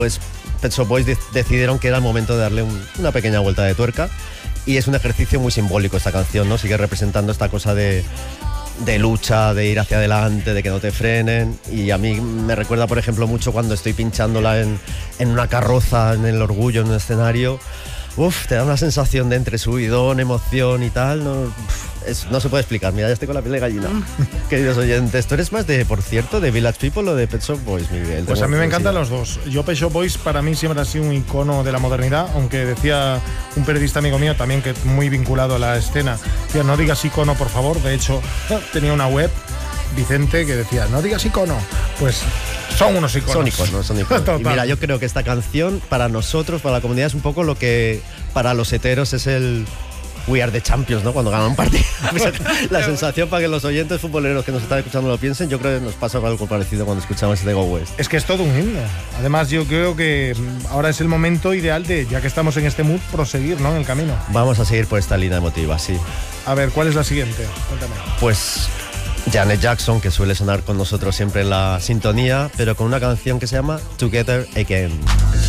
Pues Pet Shop Boys decidieron que era el momento de darle una pequeña vuelta de tuerca, y es un ejercicio muy simbólico esta canción, ¿no? Sigue representando esta cosa de lucha, de ir hacia adelante, de que no te frenen, y a mí me recuerda, por ejemplo, mucho cuando estoy pinchándola en una carroza, en el Orgullo, en un escenario. Te da una sensación de entre subidón, emoción y tal, no se puede explicar. Mira, ya estoy con la piel de gallina. Queridos oyentes, ¿tú eres más por cierto, de Village People o de Pet Shop Boys, Miguel? Pues a mí me encantan los dos. Yo, Pet Shop Boys para mí siempre ha sido un icono de la modernidad, aunque decía un periodista amigo mío también, que muy vinculado a la escena, decía, no digas icono, por favor. De hecho, tenía una web, Vicente, que decía, no digas icono. Pues son unos iconos. Son iconos. Y mira, yo creo que esta canción, para nosotros, para la comunidad, es un poco lo que para los heteros es el We Are the Champions, ¿no? Cuando ganan un partido. La sensación, para que los oyentes futboleros que nos están escuchando lo piensen, yo creo que nos pasa algo parecido cuando escuchamos este Go West. Es que es todo un himno. Además, yo creo que ahora es el momento ideal de, ya que estamos en este mood, proseguir, ¿no?, en el camino. Vamos a seguir por esta línea emotiva, sí. A ver, ¿cuál es la siguiente? Cuéntame. Pues Janet Jackson, que suele sonar con nosotros siempre en la sintonía, pero con una canción que se llama Together Again.